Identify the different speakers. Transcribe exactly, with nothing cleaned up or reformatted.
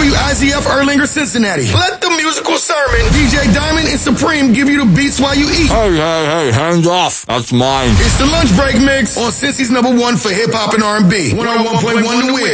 Speaker 1: W I Z F Erlanger, Cincinnati. Let the musical sermon, D J Diamond and Supreme give you the beats while you eat.
Speaker 2: Hey, hey, hey, hands off. That's mine.
Speaker 1: It's the Lunch Break Mix on Cincy's number one for hip hop and R and B. one oh one point one The Wiz.